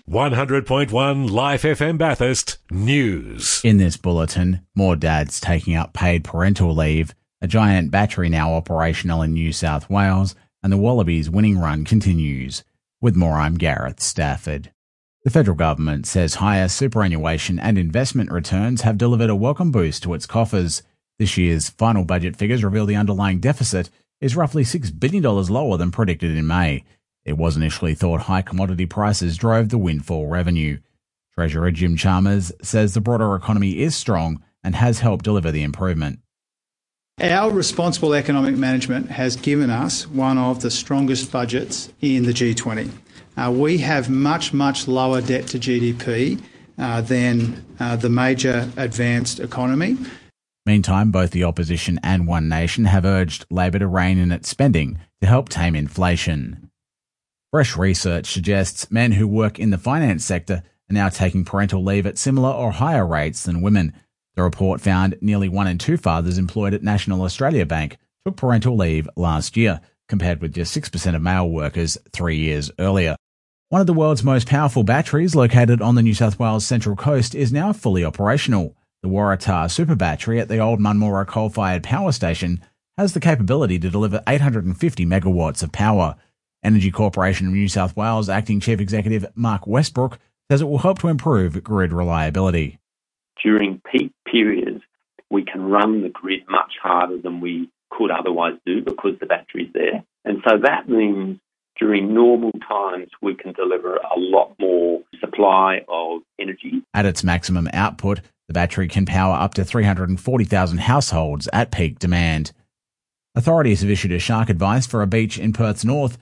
100.1 Life FM Bathurst News. In this bulletin, more dads taking up paid parental leave, a giant battery now operational in New South Wales, and the Wallabies winning run continues. With more, I'm Gareth Stafford. The federal government says higher superannuation and investment returns have delivered a welcome boost to its coffers. This year's final budget figures reveal the underlying deficit is roughly $6 billion lower than predicted in May. It was initially thought high commodity prices drove the windfall revenue. Treasurer Jim Chalmers says the broader economy is strong and has helped deliver the improvement. Our responsible economic management has given us one of the strongest budgets in the G20. We have much lower debt to GDP than the major advanced economy. Meantime, both the opposition and One Nation have urged Labor to rein in its spending to help tame inflation. Fresh research suggests men who work in the finance sector are now taking parental leave at similar or higher rates than women. The report found nearly 1 in 2 fathers employed at National Australia Bank took parental leave last year, compared with just 6% of male workers 3 years earlier. One of the world's most powerful batteries, located on the New South Wales Central Coast, is now fully operational. The Waratah Super Battery at the Old Munmorah coal-fired power station has the capability to deliver 850 megawatts of power. Energy Corporation of New South Wales Acting Chief Executive Mark Westbrook says it will help to improve grid reliability. During peak periods, we can run the grid much harder than we could otherwise do because the battery's there. And so that means during normal times, we can deliver a lot more supply of energy. At its maximum output, the battery can power up to 340,000 households at peak demand. Authorities have issued a shark advice for a beach in Perth's north.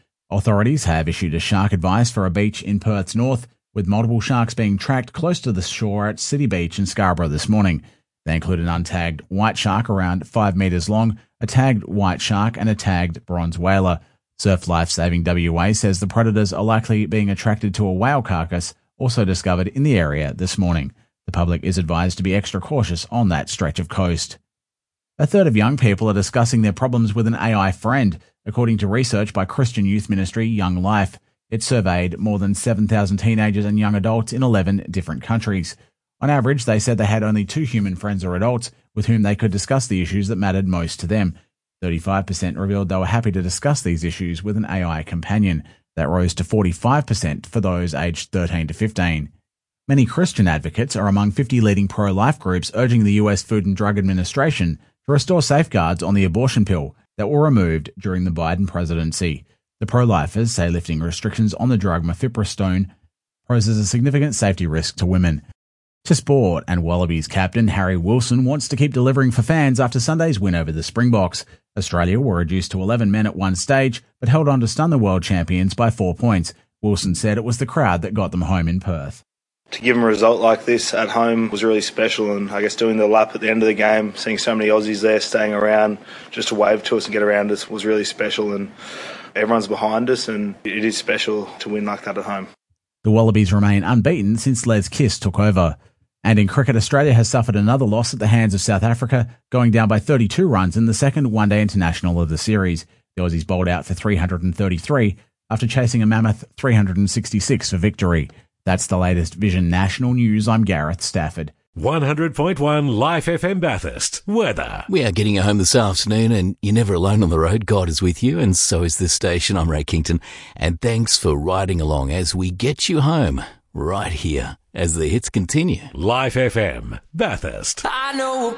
With multiple sharks being tracked close to the shore at City Beach in Scarborough this morning. They include an untagged white shark around 5 metres long, a tagged white shark and a tagged bronze whaler. Surf Life Saving WA says the predators are likely being attracted to a whale carcass also discovered in the area this morning. The public is advised to be extra cautious on that stretch of coast. A third of young people are discussing their problems with an AI friend, according to research by Christian youth ministry Young Life. It surveyed more than 7,000 teenagers and young adults in 11 different countries. On average, they said they had only 2 human friends or adults with whom they could discuss the issues that mattered most to them. 35% revealed they were happy to discuss these issues with an AI companion. That rose to 45% for those aged 13 to 15. Many Christian advocates are among 50 leading pro-life groups urging the US Food and Drug Administration to restore safeguards on the abortion pill that were removed during the Biden presidency. The pro-lifers say lifting restrictions on the drug mifepristone poses a significant safety risk to women. To sport, and Wallabies captain Harry Wilson wants to keep delivering for fans after Sunday's win over the Springboks. Australia were reduced to 11 men at one stage, but held on to stun the world champions by 4 points. Wilson said it was the crowd that got them home in Perth. To give them a result like this at home was really special, and I guess doing the lap at the end of the game, seeing so many Aussies there staying around just to wave to us and get around us was really special, and everyone's behind us, and it is special to win like that at home. The Wallabies remain unbeaten since Les Kiss took over. And in cricket, Australia has suffered another loss at the hands of South Africa, going down by 32 runs in the second one-day international of the series. The Aussies bowled out for 333 after chasing a mammoth 366 for victory. That's the latest Vision National News. I'm Gareth Stafford. 100.1 Life FM Bathurst. Weather. We are getting you home this afternoon, and you're never alone on the road. God is with you, and so is this station. I'm Ray Kington, and thanks for riding along as we get you home right here as the hits continue. Life FM Bathurst. I know